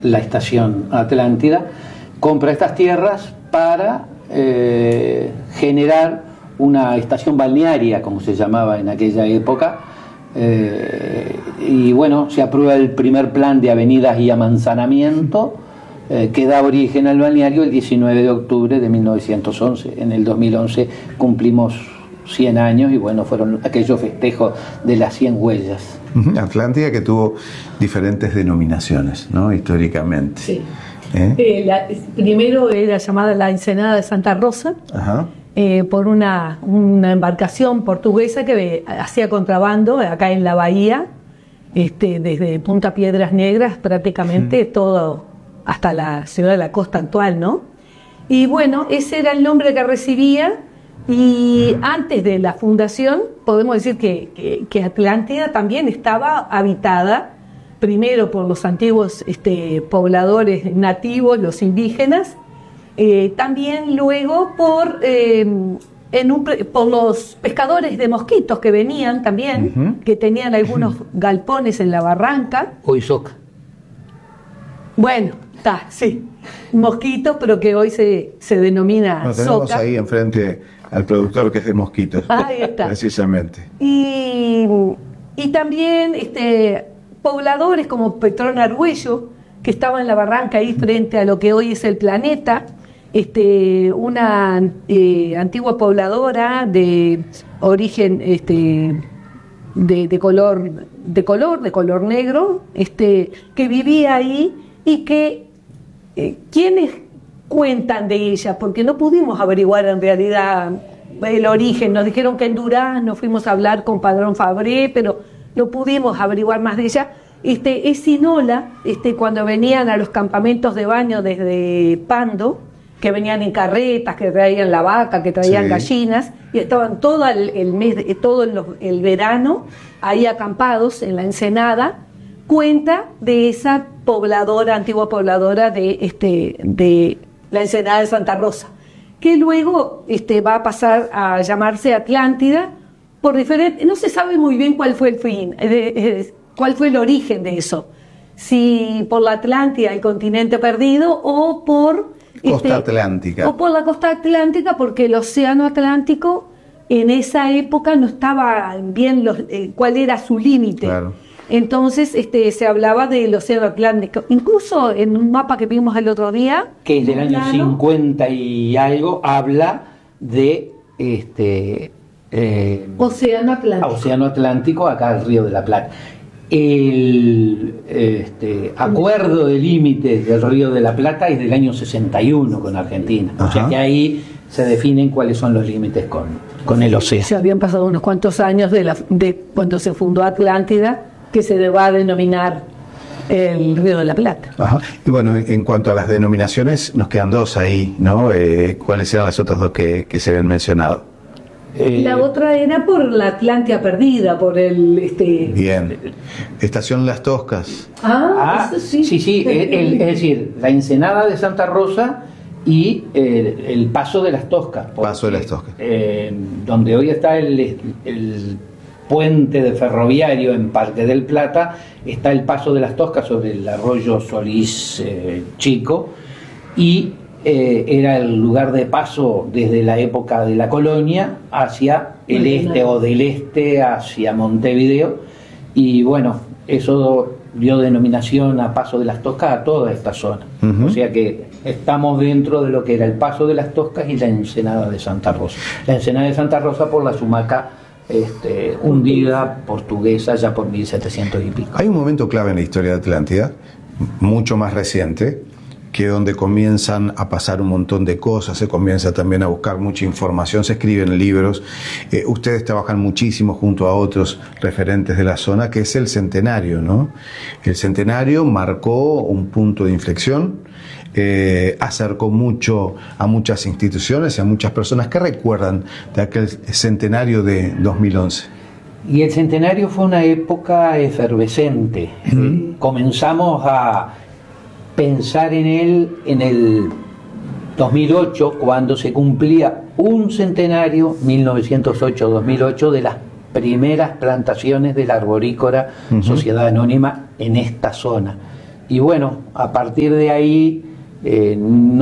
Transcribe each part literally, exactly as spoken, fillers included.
la estación Atlántida compra estas tierras para eh, generar una estación balnearia, como se llamaba en aquella época, eh, y bueno, se aprueba el primer plan de avenidas y amanzanamiento eh, que da origen al balneario el diecinueve de octubre de mil novecientos once. En el dos mil once cumplimos cien años y bueno, fueron aquellos festejos de las cien huellas. Atlántida, que tuvo diferentes denominaciones, ¿no? Históricamente. Sí. ¿Eh? Eh, la, primero era llamada la Ensenada de Santa Rosa. Ajá. Eh, por una, una embarcación portuguesa que hacía contrabando acá en la bahía, este, desde Punta Piedras Negras prácticamente mm. todo hasta la ciudad de la costa actual, ¿no? Y bueno, ese era el nombre que recibía, y antes de la fundación podemos decir que, que, que Atlántida también estaba habitada primero por los antiguos este, pobladores nativos, los indígenas, Eh, también luego por eh, en un, por los pescadores de mosquitos que venían también, uh-huh. que tenían algunos galpones en la barranca. Hoy soca. Bueno, está, sí, mosquitos, pero que hoy se, se denomina no, tenemos soca. Ahí enfrente al productor que es de mosquitos. Ahí está. Precisamente. Y, y también este, pobladores como Petrón Argüello, que estaba en la barranca ahí frente a lo que hoy es el Planeta. Este, una eh, antigua pobladora de origen este, de, de color de color de color negro, este, que vivía ahí y que eh, quienes cuentan de ella, porque no pudimos averiguar en realidad el origen. Nos dijeron que en Durazno fuimos a hablar con Padrón Fabré, pero no pudimos averiguar más de ella. Este, es Sinola, este, cuando venían a los campamentos de baño desde Pando, que venían en carretas, que traían la vaca, que traían sí. gallinas, y estaban todo el, el mes, de, todo el, el verano ahí acampados en la Ensenada, cuenta de esa pobladora, antigua pobladora de, este, de la Ensenada de Santa Rosa, que luego este, va a pasar a llamarse Atlántida, por diferente, no se sabe muy bien cuál fue el fin, eh, eh, cuál fue el origen de eso, si por la Atlántida, el continente perdido, o por costa este, atlántica. O por la costa atlántica, porque el océano Atlántico en esa época no estaba bien los, eh, cuál era su límite. Claro. Entonces este, se hablaba del océano Atlántico. Incluso en un mapa que vimos el otro día, que es del año plano, cincuenta y algo, habla de este eh, océano Atlántico. Océano Atlántico, acá el Río de la Plata. El este, acuerdo de límites del Río de la Plata es del año sesenta y uno con Argentina. Ajá. O sea que ahí se definen cuáles son los límites con, con el océano. Se habían pasado unos cuantos años de, la, de cuando se fundó Atlántida, que se va a denominar el Río de la Plata. Ajá. Y bueno, en cuanto a las denominaciones, nos quedan dos ahí, ¿no? Eh, ¿Cuáles eran las otras dos que, que se habían mencionado? Eh, la otra era por la Atlántida perdida, por el este. Bien. Estación Las Toscas. Ah, ah sí, sí, sí. el, el, es decir, la Ensenada de Santa Rosa y el, el Paso de las Toscas. Porque, Paso de las Toscas. Eh, donde hoy está el, el puente de ferroviario en Parque del Plata, está el Paso de las Toscas sobre el arroyo Solís eh, Chico, y Eh, era el lugar de paso desde la época de la colonia hacia el este o del este hacia Montevideo, y bueno, eso dio denominación a Paso de las Toscas a toda esta zona. Uh-huh. O sea que estamos dentro de lo que era el Paso de las Toscas y la Ensenada de Santa Rosa. La Ensenada de Santa Rosa por la Sumaca este, hundida portuguesa ya por mil setecientos y pico. Hay un momento clave en la historia de Atlántida, mucho más reciente, que donde comienzan a pasar un montón de cosas, se comienza también a buscar mucha información, se escriben libros, eh, ustedes trabajan muchísimo junto a otros referentes de la zona, que es el centenario, ¿no? El centenario marcó un punto de inflexión, eh, acercó mucho a muchas instituciones y a muchas personas que recuerdan de aquel centenario de dos mil once. Y el centenario fue una época efervescente. Mm. Comenzamos a pensar en él en el dos mil ocho, cuando se cumplía un centenario, mil novecientos ocho dos mil ocho, de las primeras plantaciones de la Arborícola uh-huh. Sociedad Anónima en esta zona. y bueno, a partir de ahí eh,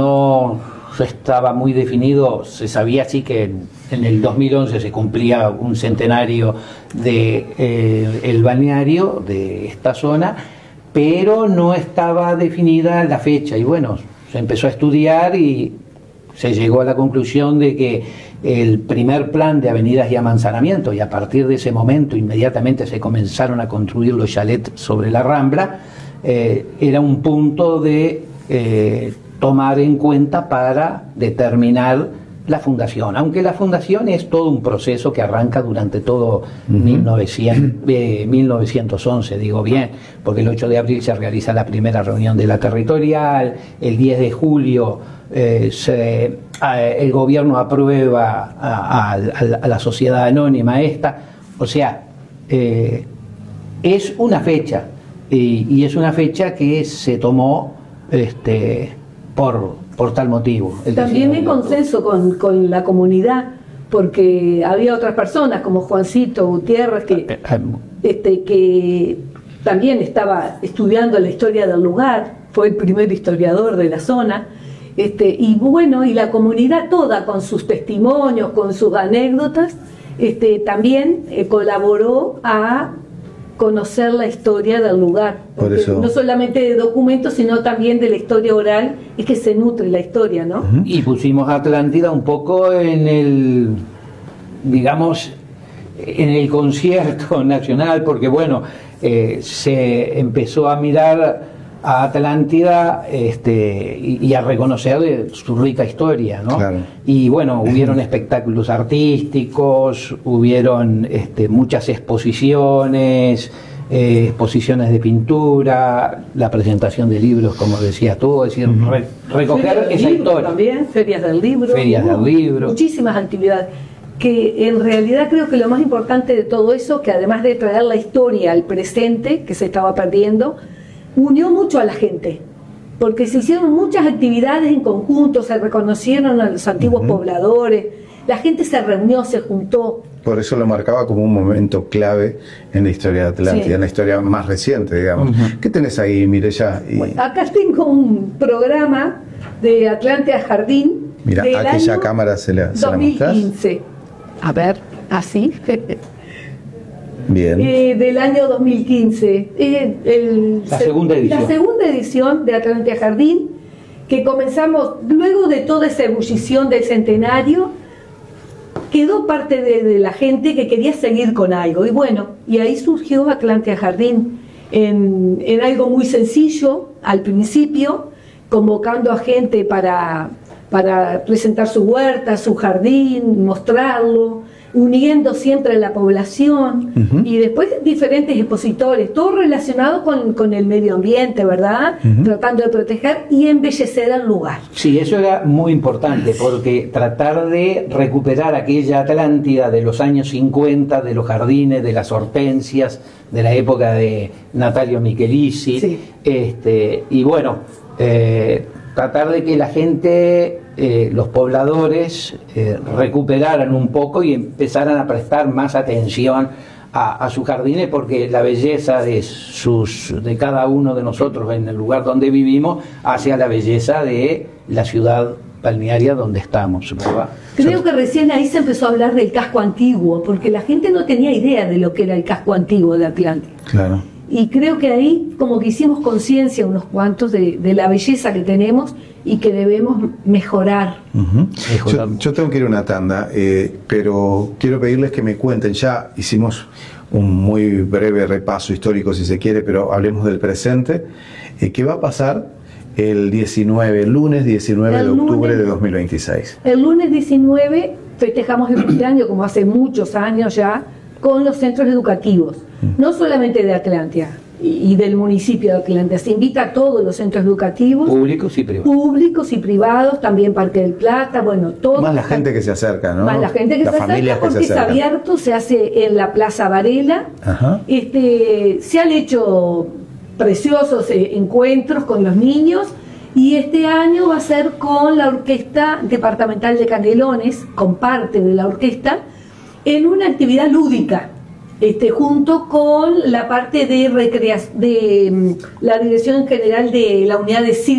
no estaba muy definido, se sabía sí que en, en el dos mil once se cumplía un centenario de eh, el balneario de esta zona, pero no estaba definida la fecha, y bueno, se empezó a estudiar y se llegó a la conclusión de que el primer plan de avenidas y amanzanamiento, y a partir de ese momento inmediatamente se comenzaron a construir los chalets sobre la Rambla, eh, era un punto de eh, tomar en cuenta para determinar la fundación, aunque la fundación es todo un proceso que arranca durante todo uh-huh. mil novecientos, eh, mil novecientos once, digo bien, porque el ocho de abril se realiza la primera reunión de la territorial, el diez de julio Eh, se, eh, el gobierno aprueba a, a, a la sociedad anónima esta, o sea, eh, es una fecha, y, y es una fecha que se tomó este, por, por tal motivo. También en consenso con, con la comunidad, porque había otras personas como Juancito Gutiérrez que, este, que también estaba estudiando la historia del lugar, fue el primer historiador de la zona. Este, y bueno, y la comunidad toda con sus testimonios, con sus anécdotas, este, también eh, colaboró a conocer la historia del lugar. Por eso... No solamente de documentos, sino también de la historia oral, es que se nutre la historia, ¿no? Uh-huh. Y pusimos a Atlántida un poco en el, digamos, en el concierto nacional, porque bueno, eh, se empezó a mirar a Atlántida este, y, y a reconocer su rica historia, ¿no? Claro. Y bueno, hubieron espectáculos artísticos, hubieron este, muchas exposiciones, eh, exposiciones de pintura, la presentación de libros, como decías tú, es decir, uh-huh. re, recoger esa historia. También, ferias del libro. Ferias del libro. Muchísimas actividades. Que en realidad creo que lo más importante de todo eso, que además de traer la historia al presente, que se estaba perdiendo, unió mucho a la gente, porque se hicieron muchas actividades en conjunto, se reconocieron a los antiguos uh-huh. pobladores, la gente se reunió, se juntó. Por eso lo marcaba como un momento clave en la historia de Atlántida, sí. en la historia más reciente, digamos. Uh-huh. ¿Qué tenés ahí, Mireya? Y... Bueno, acá tengo un programa de Atlántida Jardín. Mira, aquella cámara se la, se dos mil quince. A ver, así. Bien. Eh, del año dos mil quince. Eh, el, la segunda edición. La segunda edición de Atlántida Jardín, que comenzamos luego de toda esa ebullición del centenario, quedó parte de, de la gente que quería seguir con algo. Y bueno, y ahí surgió Atlántida Jardín en, en algo muy sencillo al principio, convocando a gente para, para presentar su huerta, su jardín, mostrarlo, uniendo siempre a la población, uh-huh. y después diferentes expositores, todo relacionado con, con el medio ambiente, ¿verdad? Uh-huh. Tratando de proteger y embellecer el lugar. Sí, eso era muy importante, porque tratar de recuperar aquella Atlántida de los años cincuenta, de los jardines, de las hortensias, de la época de Natalio Michelisi, sí. este, y bueno, eh, tratar de que la gente, eh, los pobladores, eh, recuperaran un poco y empezaran a prestar más atención a, a sus jardines, porque la belleza de sus, de cada uno de nosotros en el lugar donde vivimos hace a la belleza de la ciudad balnearia donde estamos, ¿verdad? Creo que recién ahí se empezó a hablar del casco antiguo, porque la gente no tenía idea de lo que era el casco antiguo de Atlántida. Claro. Y creo que ahí como que hicimos conciencia unos cuantos de, de la belleza que tenemos y que debemos mejorar. Uh-huh. yo, yo tengo que ir a una tanda, eh, pero quiero pedirles que me cuenten, ya hicimos un muy breve repaso histórico si se quiere, pero hablemos del presente. Eh, ¿Qué va a pasar el diecinueve, el lunes diecinueve el de octubre lunes, de dos mil veintiséis? El lunes diecinueve festejamos el cumpleaños, como hace muchos años ya, con los centros educativos, no solamente de Atlántida y del municipio de Atlántida, se invita a todos los centros educativos, públicos y privados, públicos y privados, también Parque del Plata, bueno, todo. Más la gente que se acerca, ¿no? Más la gente que Las se acerca, porque se es abierto, se hace en la Plaza Varela. Ajá. Este, se han hecho preciosos eh, encuentros con los niños, y este año va a ser con la Orquesta Departamental de Canelones, con parte de la orquesta, en una actividad lúdica, este, junto con la parte de, recrea de la Dirección General de la Unidad de